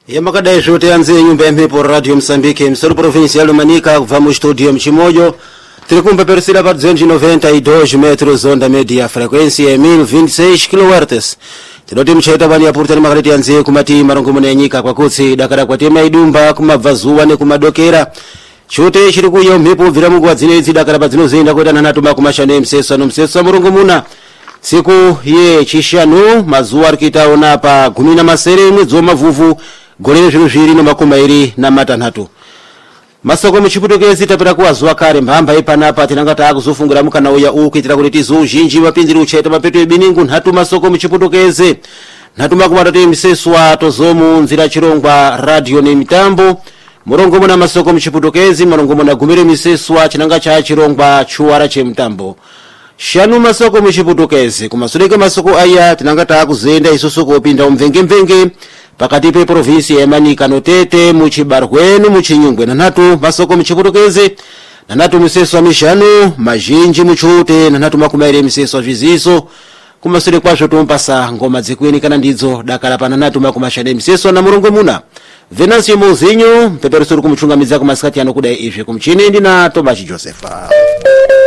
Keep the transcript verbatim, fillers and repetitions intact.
Yamakadai zote anze nyumba ya mpepo Radio Msambiki msoro provincial Manica vamos studio mchimojo tilikumpa persila pa duzentos e noventa e dois metros onda media frequência é mil e vinte e seis kilohertz tinoti mchaita bani ya purtani makaleti anze kumati marongomo ya nyika kwa kutsi dakara kwa tema idumba kumavazuwa ne kumadokera chote chirikuyo mpepo vira mungu wa zinezi dakara pa zinozinda kweta nanatuma kumashane mseso ano mseso murungumuna siku ye chishanu mazuwa rikitaona pa gumina masere mwezi wa mavuvu golero zviru zviri nemakumairi na matanhatu masoko muchiputokezi tapera kuwazuwa kare mbamba ipanapa tinanga takuzofungira mukana uya uku kuitira kuti tizozhinji mapinziri ucheta mapeto ebiningu nhatu masoko muchiputokezi nhatu makumatatu emiseswa tozomu nzira chirongwa radio nemitambo murongo muna masoko muchiputokezi murongo muna gumire miseswa chinanga cha chirongwa chuwara chemitambo shanu masoko muchiputokezi kumasureke masoko aya tinanga takuzenda isusu kopinda umvenge mvenge pakati pe provinsi ya Manica notete muchibarwenu muchinyungwe nanatu masoko muchiputokezi nanatu miseswa mishanu majinji muchute nanatu makumaire miseswa vizizo kumasure kwazvo tompasa ngoma dzikwini kana ndidzo dakala pana nanatu makumashane miseswa na murongo muna Venancio Mozinho peperesuru kumuchungamidza kumasikati ano kudai izvi kumchini ndina Tobachi Josepha.